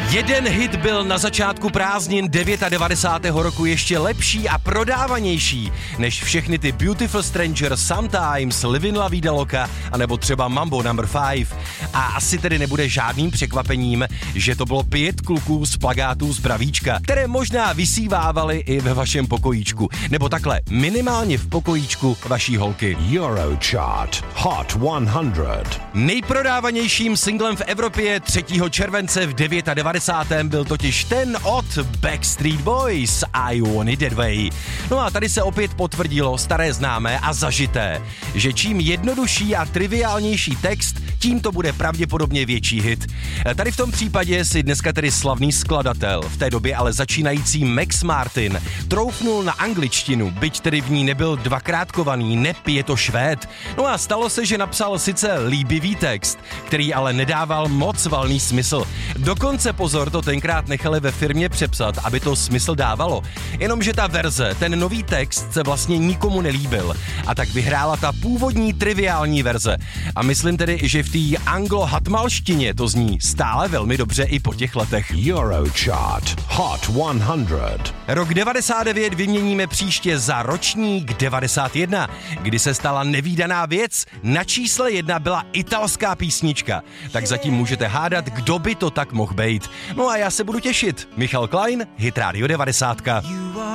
Jeden hit byl na začátku prázdnin 99. roku ještě lepší a prodávanější než všechny ty Beautiful Stranger, Sometimes, Livin' La Vida Loca anebo třeba Mambo No. 5. A asi tedy nebude žádným překvapením, že to bylo 5 kluků z plakátů z Bravíčka, které možná vysívávali i ve vašem pokojíčku. Nebo takhle, minimálně v pokojíčku vaší holky. Eurochart Hot 100. Nejprodávanějším singlem v Evropě 3. července v 99. byl totiž ten od Backstreet Boys, I Want It That Way. No a tady se opět potvrdilo staré známé a zažité, že čím jednodušší a triviálnější text, tím to bude pravděpodobně větší hit. Tady v tom případě si dneska tedy slavný skladatel, v té době ale začínající Max Martin, troufnul na angličtinu, byť tedy v ní nebyl dvakrát kovaný, nep je to Švéd. No a stalo se, že napsal sice líbivý text, který ale nedával moc valný smysl. Dokonce pozor, to tenkrát nechali ve firmě přepsat, aby to smysl dávalo. Jenomže ta verze, ten nový text se vlastně nikomu nelíbil. A tak vyhrála ta původní triviální verze. A myslím tedy, že v té anglo-hatmalštině to zní stále velmi dobře i po těch letech. Eurochart Hot 100. Rok 99 vyměníme příště za ročník 91, kdy se stala nevídaná věc. Na čísle 1 byla italská písnička. Tak zatím můžete hádat, kdo by to tak mohl být. No a já se budu těšit. Michal Klein, Hit Radio 90.